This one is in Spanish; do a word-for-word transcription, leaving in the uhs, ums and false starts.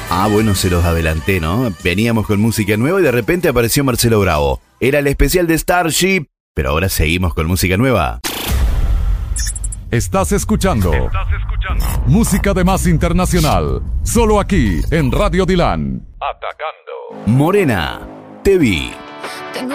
Ah, bueno, se los adelanté, ¿no? Veníamos con música nueva y de repente apareció Marcelo Bravo. Era el especial de Starship, pero ahora seguimos con música nueva. Estás escuchando, Estás escuchando música de más internacional, solo aquí en Radio Dylan. Atacando. Morena, te vi. Tengo